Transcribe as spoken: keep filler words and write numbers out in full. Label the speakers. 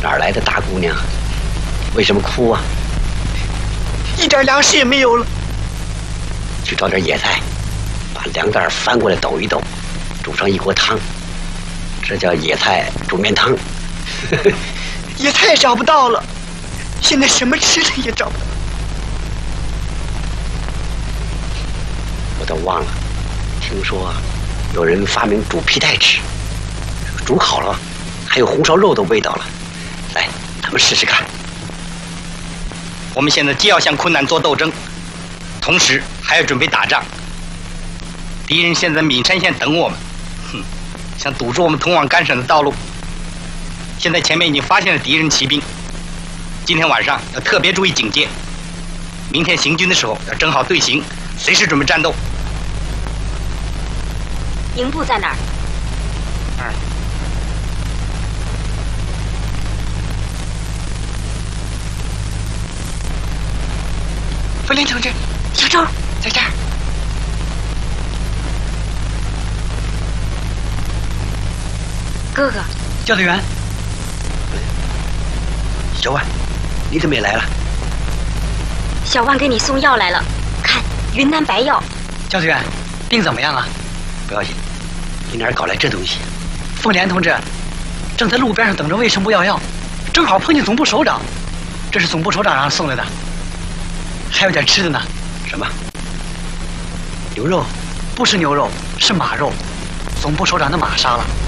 Speaker 1: 哪来的大姑娘？为什么哭啊？
Speaker 2: 一点粮食也没有了。
Speaker 1: 去找点野菜，把粮袋翻过来抖一抖，煮上一锅汤，这叫野菜煮面汤。
Speaker 2: 野菜也找不到了，现在什么吃的也找不到。
Speaker 1: 我都忘了，听说有人发明煮皮带吃，煮好了还有红烧肉的味道了。来，咱们试试看。
Speaker 3: 我们现在既要向困难做斗争，同时还要准备打仗。敌人现在岷山县等我们，哼，想堵住我们通往甘省的道路。现在前面已经发现了敌人骑兵，今天晚上要特别注意警戒。明天行军的时候要整好队形，随时准备战斗。
Speaker 4: 营部在哪儿？
Speaker 3: 嗯。
Speaker 2: 福林同志，
Speaker 4: 小周
Speaker 2: 在这儿。
Speaker 4: 哥哥，
Speaker 5: 教队员，
Speaker 1: 小万，你怎么也来了？
Speaker 4: 小万给你送药来了，看云南白药。
Speaker 5: 教队员，病怎么样啊？
Speaker 1: 不要紧，你哪儿搞来这东西？
Speaker 5: 凤莲同志正在路边上等着卫生部要药，正好碰见总部首长，这是总部首长让送来的，还有点吃的呢。
Speaker 1: 什么？牛肉？
Speaker 5: 不是牛肉，是马肉，总部首长的马杀了。